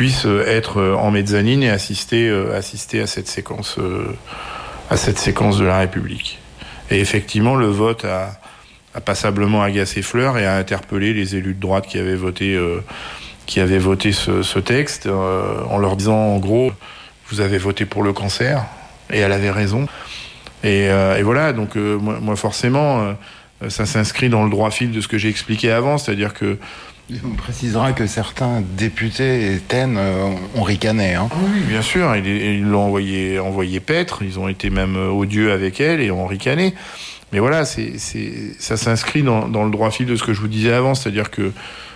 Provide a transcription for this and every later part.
puisse être en mezzanine et assister à cette séquence de la République. Et effectivement, le vote a passablement agacé Fleur et a interpellé les élus de droite qui avaient voté ce texte, en leur disant en gros, vous avez voté pour le cancer, et elle avait raison. Et voilà, donc moi forcément, ça s'inscrit dans le droit fil de ce que j'ai expliqué avant, c'est-à-dire que... On précisera que certains députés TEN ont ricané. Hein. Oui, bien sûr, ils l'ont envoyé paître, ils ont été même odieux avec elle et ont ricané. Mais voilà, ça s'inscrit dans le droit fil de ce que je vous disais avant, c'est-à-dire que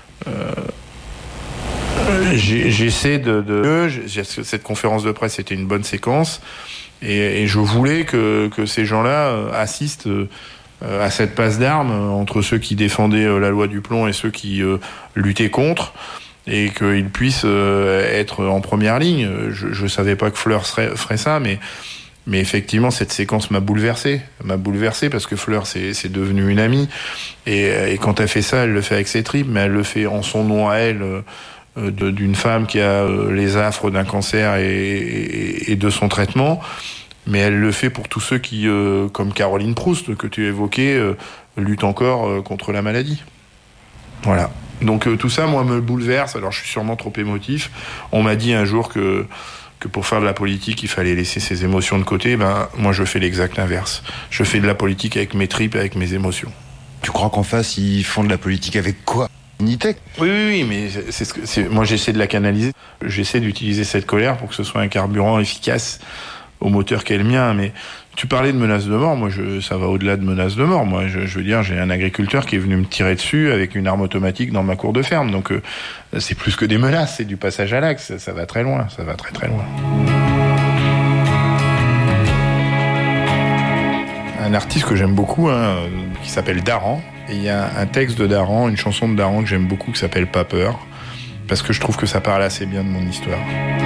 j'essaie cette conférence de presse était une bonne séquence et je voulais que ces gens-là assistent à cette passe d'armes entre ceux qui défendaient la loi du plomb et ceux qui luttaient contre, et qu'ils puissent être en première ligne. Je savais pas que Fleur ferait ça, mais effectivement cette séquence m'a bouleversé parce que Fleur c'est devenu une amie, et quand elle fait ça, elle le fait avec ses tripes, mais elle le fait en son nom à elle, d'une femme qui a les affres d'un cancer et de son traitement. Mais elle le fait pour tous ceux qui, comme Caroline Proust, que tu évoquais, luttent encore contre la maladie. Voilà. Donc tout ça, moi, me bouleverse. Alors je suis sûrement trop émotif. On m'a dit un jour que pour faire de la politique, il fallait laisser ses émotions de côté. Moi, je fais l'exact inverse. Je fais de la politique avec mes tripes, avec mes émotions. Tu crois qu'en face, ils font de la politique avec quoi ? Unité ? Oui, mais moi, j'essaie de la canaliser. J'essaie d'utiliser cette colère pour que ce soit un carburant efficace au moteur qu'est le mien. Mais tu parlais de menaces de mort, moi ça va au-delà de menaces de mort. Moi je veux dire, j'ai un agriculteur qui est venu me tirer dessus avec une arme automatique dans ma cour de ferme, donc c'est plus que des menaces, c'est du passage à l'acte, ça va très loin, ça va très très loin. Un artiste que j'aime beaucoup, qui s'appelle Daran, et il y a un texte de Daran, une chanson de Daran que j'aime beaucoup qui s'appelle Pas peur, parce que je trouve que ça parle assez bien de mon histoire.